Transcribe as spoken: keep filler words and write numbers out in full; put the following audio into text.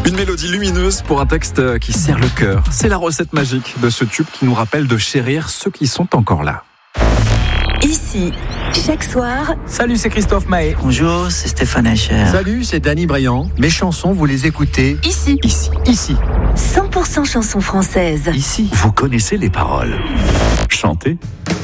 Une mélodie lumineuse pour un texte qui serre le cœur. C'est la recette magique de ce tube qui nous rappelle de chérir ceux qui sont encore là. Ici, chaque soir. Salut, c'est Christophe Maé. Bonjour, c'est Stéphane Hacher. Salut, c'est Danny Briand. Mes chansons, vous les écoutez Ici. Ici. Ici. cent pour cent chansons françaises. Ici. Vous connaissez les paroles. Chantez.